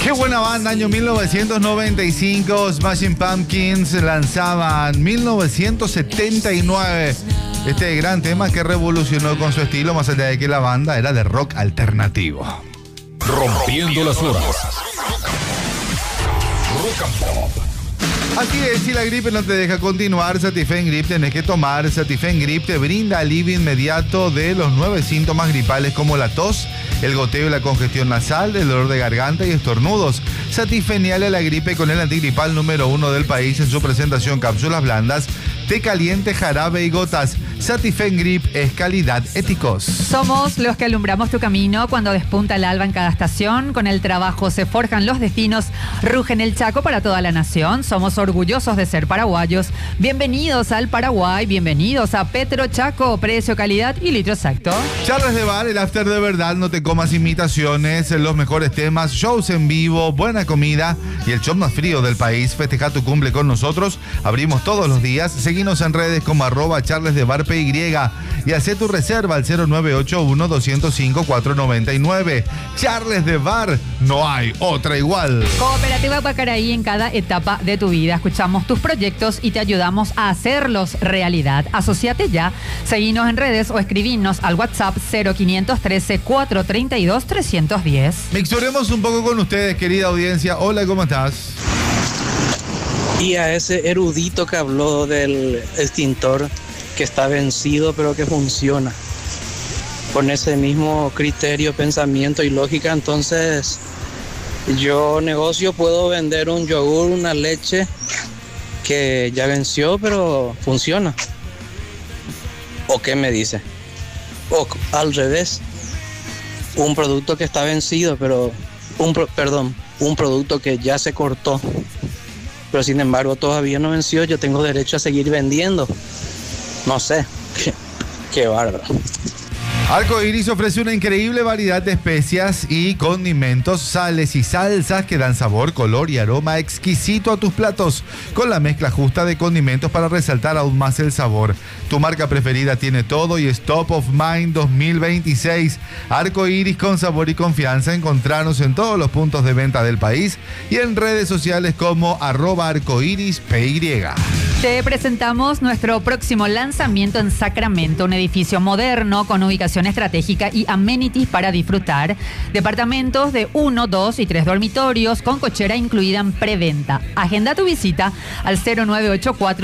Qué buena banda, año 1995, Smashing Pumpkins lanzaban 1979 este gran tema que revolucionó con su estilo, más allá de que la banda era de rock alternativo. Rompiendo las horas. Rock and Pop. Así es, si la gripe no te deja continuar, Satifen Grip tenés que tomar. Satifen Grip te brinda alivio inmediato de los 9 síntomas gripales como la tos, el goteo y la congestión nasal, el dolor de garganta y estornudos. Satifeniale a la gripe con el antigripal número 1 del país en su presentación cápsulas blandas, té caliente, jarabe y gotas. Satifen Grip es calidad éticos. Somos los que alumbramos tu camino cuando despunta el alba en cada estación. Con el trabajo se forjan los destinos, rugen el Chaco para toda la nación. Somos orgullosos de ser paraguayos. Bienvenidos al Paraguay, bienvenidos a Petro Chaco, precio, calidad y litro exacto. Charlas de bar, el after de verdad, no te comas imitaciones, los mejores temas, shows en vivo, buena comida y el show más frío del país. Festeja tu cumple con nosotros, abrimos todos los días. Seguinos en redes como @charlesdebarpy y haz tu reserva al 0981-205-499. Charles de Bar, no hay otra igual. Cooperativa Pacaraí, en cada etapa de tu vida escuchamos tus proyectos y te ayudamos a hacerlos realidad. Asociate ya, seguinos en redes o escribinos al WhatsApp 0513-432-310. Mixuremos un poco con ustedes, querida audiencia. Hola, ¿cómo estás? Y a ese erudito que habló del extintor que está vencido pero que funciona, con ese mismo criterio, pensamiento y lógica, entonces yo negocio, puedo vender un yogur, una leche que ya venció pero funciona. ¿O qué me dice? O al revés, un producto que está vencido pero un producto que ya se cortó pero sin embargo todavía no venció, yo tengo derecho a seguir vendiendo. No sé, qué bárbaro. Arco Iris ofrece una increíble variedad de especias y condimentos, sales y salsas que dan sabor, color y aroma exquisito a tus platos, con la mezcla justa de condimentos para resaltar aún más el sabor. Tu marca preferida tiene todo y es Top of Mind 2026. Arco Iris, con sabor y confianza. Encontrarnos en todos los puntos de venta del país y en redes sociales como @arcoirispy. Te presentamos nuestro próximo lanzamiento en Sacramento, un edificio moderno con ubicación estratégica y amenities para disfrutar. Departamentos de 1, 2 y 3 dormitorios con cochera incluida en preventa. Agenda tu visita al 0984